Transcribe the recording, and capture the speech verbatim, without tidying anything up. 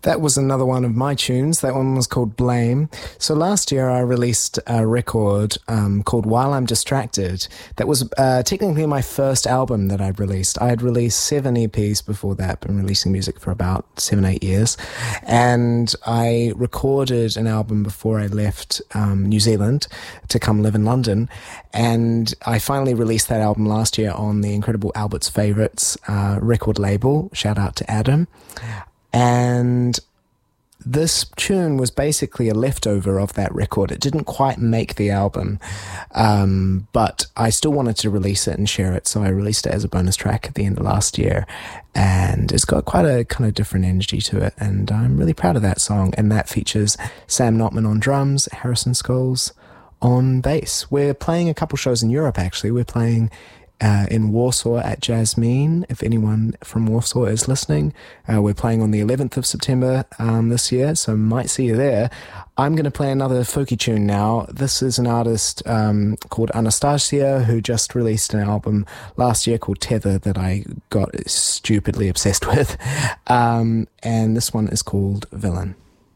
That was another one of my tunes. That one was called Blame. So last year I released a record um, called While I'm Distracted. That was uh, technically my first album that I'd released. I had released seven E Ps before that, been releasing music for about seven, eight years. And I recorded an album before I left um, New Zealand to come live in London. And I finally released that album last year on the incredible Albert's Favourites uh, record label. Shout out to Adam. And this tune was basically a leftover of that record. It didn't quite make the album, um, but I still wanted to release it and share it, so I released it as a bonus track at the end of last year, and it's got quite a kind of different energy to it, and I'm really proud of that song. And that features Sam Notman on drums, Harrison Scholes on bass. We're playing a couple shows in Europe, actually. We're playing Uh, in Warsaw at Jasmine, if anyone from Warsaw is listening. Uh, we're playing on the eleventh of September um, this year, so might see you there. I'm going to play another folky tune now. This is an artist um, called Anastasia, who just released an album last year called Tether that I got stupidly obsessed with. Um, and this one is called Villain.